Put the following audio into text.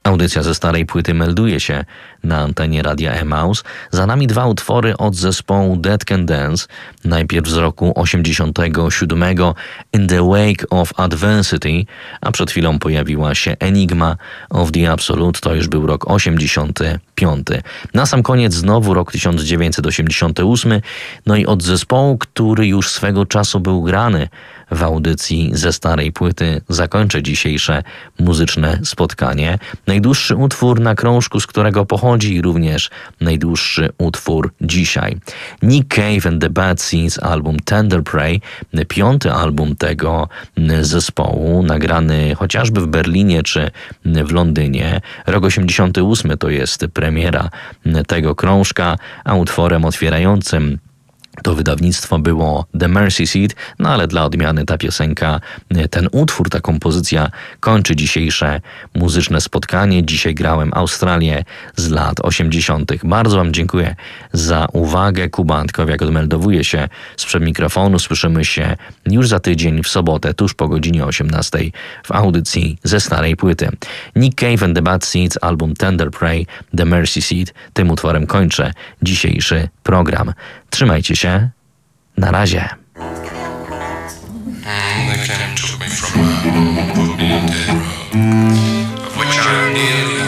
Audycja ze starej płyty melduje się na antenie Radia Emaus. Za nami dwa utwory od zespołu Dead Can Dance. Najpierw z roku 87 In the Wake of Adversity, a przed chwilą pojawiła się Enigma of the Absolute, to już był rok 85. Na sam koniec znowu rok 1988, no i od zespołu, który już swego czasu był grany w audycji ze starej płyty, zakończę dzisiejsze muzyczne spotkanie. Najdłuższy utwór na krążku, z którego pochodzi, i również najdłuższy utwór dzisiaj. Nick Cave and the Bad Seeds, album Tender Prey, piąty album tego zespołu, nagrany chociażby w Berlinie czy w Londynie. Rok 88 to jest premiera tego krążka, a utworem otwierającym to wydawnictwo było The Mercy Seat, no ale dla odmiany ta piosenka, ten utwór, ta kompozycja kończy dzisiejsze muzyczne spotkanie. Dzisiaj grałem Australię z lat 80. Bardzo Wam dziękuję za uwagę. Kuba Antkowiak odmeldowuje się sprzed mikrofonu. Słyszymy się już za tydzień w sobotę, tuż po godzinie 18 w audycji ze starej płyty. Nick Cave and the Bad Seeds, album Tender Prey, The Mercy Seat. Tym utworem kończę dzisiejszy program. Trzymajcie się. Na razie. They came and took me from my home, put me on dead row, of which I am nearly